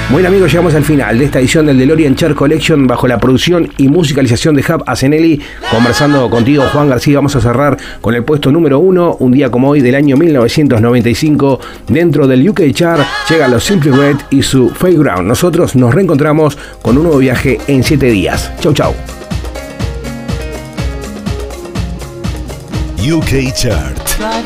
Bueno amigos, llegamos al final de esta edición del DeLorean Chart Collection bajo la producción y musicalización de Hub Asenelli. Conversando contigo, Juan García, vamos a cerrar con el puesto número 1, un día como hoy del año 1995. Dentro del UK Chart llegan los Simply Red y su Fairground. Nosotros nos reencontramos con un nuevo viaje en 7 días. Chau, chau. UK Chart.